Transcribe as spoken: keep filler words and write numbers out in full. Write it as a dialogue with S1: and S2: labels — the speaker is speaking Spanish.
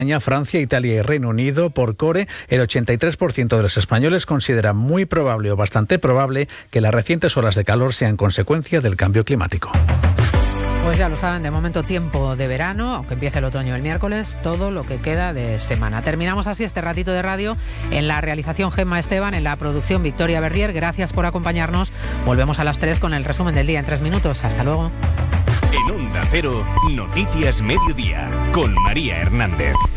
S1: Francia, Italia y Reino Unido. Por Core, el ochenta y tres por ciento de los españoles considera muy probable o bastante probable que las recientes olas de calor sean consecuencia del cambio climático.
S2: Pues ya lo saben, de momento tiempo de verano, aunque empiece el otoño el miércoles, todo lo que queda de semana. Terminamos así este ratito de radio. En la realización Gemma Esteban, en la producción Victoria Verdier. Gracias por acompañarnos. Volvemos a las tres con el resumen del día en tres minutos. Hasta luego.
S3: En Onda Cero, Noticias Mediodía, con María Hernández.